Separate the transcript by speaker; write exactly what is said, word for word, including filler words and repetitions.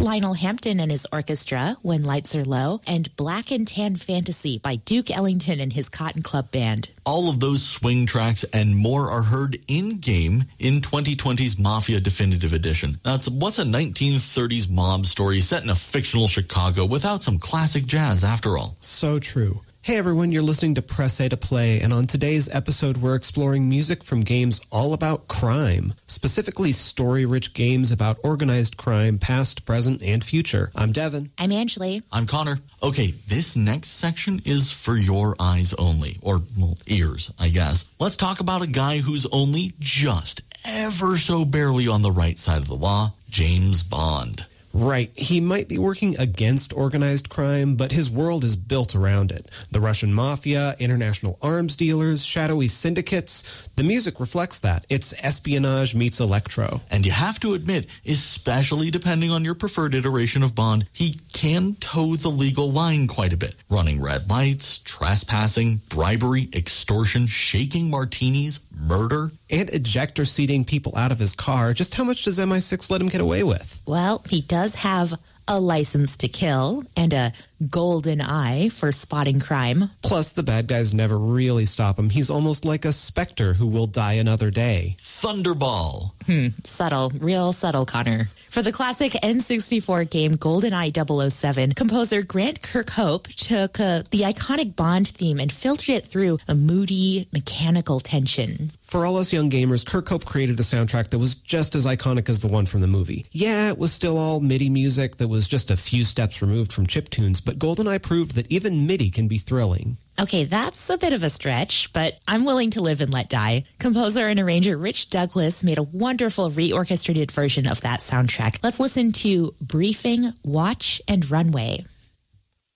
Speaker 1: Lionel Hampton and his orchestra, When Lights Are Low, and Black and Tan Fantasy by Duke Ellington and his Cotton Club Band.
Speaker 2: All of those swing tracks and more are heard in-game in twenty twenty's Mafia Definitive Edition. That's what's a nineteen thirties mob story set in a fictional Chicago without some classic jazz after all.
Speaker 3: So true. Hey everyone, you're listening to Press A to Play, and on today's episode we're exploring music from games all about crime, specifically story-rich games about organized crime, past, present, and future. I'm Devin.
Speaker 1: I'm Angeli.
Speaker 2: I'm Connor. Okay, this next section is for your eyes only, or well, ears, I guess. Let's talk about a guy who's only just ever so barely on the right side of the law, James Bond.
Speaker 3: Right. He might be working against organized crime, but his world is built around it. The Russian mafia, international arms dealers, shadowy syndicates. The music reflects that. It's espionage meets electro.
Speaker 2: And you have to admit, especially depending on your preferred iteration of Bond, he can toe the legal line quite a bit. Running red lights, trespassing, bribery, extortion, shaking martinis, murder.
Speaker 3: And ejector seating people out of his car. Just how much does M I six let him get away with?
Speaker 1: Well, he does have a license to kill and a golden eye for spotting crime.
Speaker 3: Plus, the bad guys never really stop him. He's almost like a specter who will die another day.
Speaker 2: Thunderball.
Speaker 1: Hmm, subtle, real subtle, Connor. For the classic N sixty-four game GoldenEye double oh seven, composer Grant Kirkhope took uh, the iconic Bond theme and filtered it through a moody, mechanical tension.
Speaker 3: For all us young gamers, Kirkhope created a soundtrack that was just as iconic as the one from the movie. Yeah, it was still all MIDI music that was just a few steps removed from chiptunes, but GoldenEye proved that even MIDI can be thrilling.
Speaker 1: Okay, that's a bit of a stretch, but I'm willing to live and let die. Composer and arranger Rich Douglas made a wonderful reorchestrated version of that soundtrack. Let's listen to Briefing, Watch, and Runway.